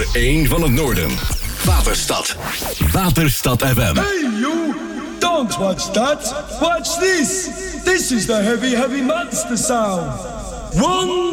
nummer 1 van het noorden. Waterstad. Waterstad FM. Hey you! Don't watch that! Watch this! This is the heavy monster sound! 1